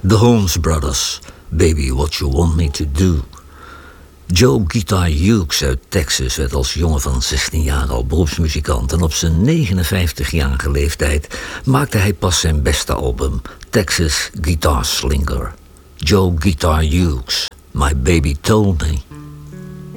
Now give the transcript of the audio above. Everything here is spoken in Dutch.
The Holmes Brothers, Baby What You Want Me To Do. Joe Guitar Hughes uit Texas werd als jongen van 16 jaar al beroepsmuzikant en op zijn 59-jarige leeftijd maakte hij pas zijn beste album, Texas Guitar Slinger. Joe Guitar Hughes, My Baby Told Me.